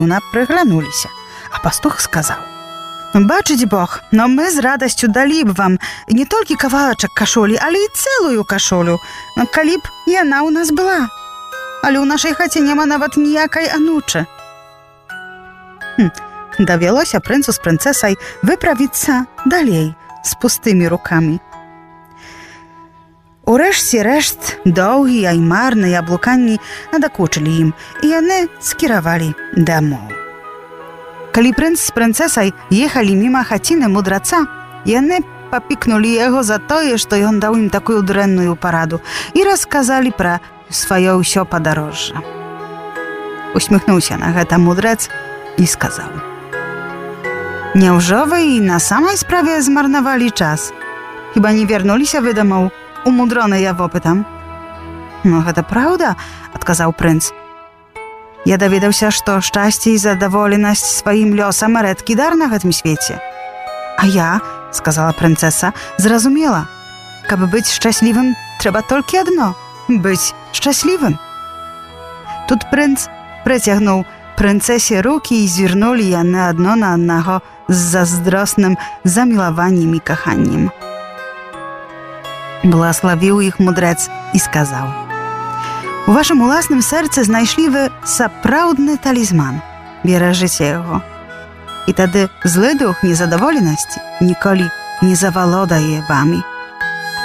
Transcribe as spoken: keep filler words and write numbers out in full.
спакойна прыглянуліся, а пастух сказаў: «Бачыць Бог, но мы з радасцю далі б вам не толькі кавалачак кашолі, але і цэлую кашолю, калі б яна ў нас была. Але ў нашай хаце няма нават ніякай анучы». Хм, давялося прынцу з прынцэсай выправіцца далей з пустымі рукамі. Урэшце рэшт доўгія і марныя блуканні надакучылі ім, і яны скіравалі дамоў. Калі прынц з прынцэсай ехалі міма хаціны мудраца, яны папікнулі яго за тое, што ён даў ім такую дрэнную параду, і расказалі пра сваё ўсё падарожжа. Усміхнуўся на гэта мудрэц і сказаў: «Няўжо вы і на самай справе змарнавалі час? Хіба не вярнуліся вы дамоў умудроныя вопытам?» «Ну, гэта праўда», — адказаў прынц. «Я даведаўся, што шчасце і задаволенасць сваім лёсам рэдкі дар на гэтым свеце». «А я», — сказала прынцэса, — «зразумела, каб быць шчаслівым, трэба толькі адно — быць шчаслівым». Тут прынц прыцягнуў прынцэсе рукі і звярнулі яны адно на аднаго з заздросным замілаваннем і каханнем. Благаславіў іх мудрэц і сказаў: «У вашым уласным сэрцы знайшлі вы сапраўдны талізман. Беражыце яго. І тады злы дух незадаволенасці ніколі не завалодае вамі».